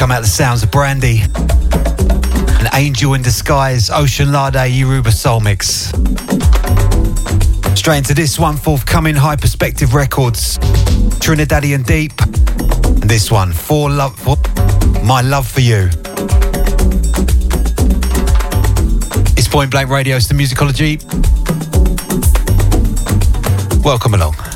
come out the sounds of Brandy. An Angel in Disguise, Ocean Lade, Yoruba Soul Mix. Straight into this one, forthcoming High Perspective Records, Trinidadian Deep. And this one, For My Love For You. It's Point Blank Radio, it's the Musicology. Welcome along.